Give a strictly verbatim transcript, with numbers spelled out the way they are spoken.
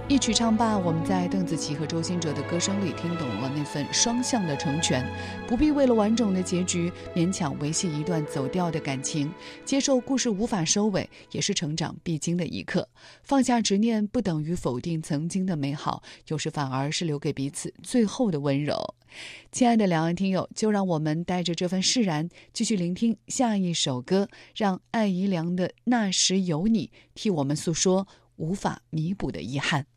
一曲唱罢，我们在邓紫棋和周兴哲的歌声里听懂了那份双向的成全，不必为了完整的结局勉强维系一段走掉的感情，接受故事无法收尾也是成长必经的一课。放下执念不等于否定曾经的美好，有时反而是留给彼此最后的温柔。亲爱的两岸听友，就让我们带着这份释然继续聆听下一首歌，让艾怡良的《那时有你》替我们诉说无法弥补的遗憾。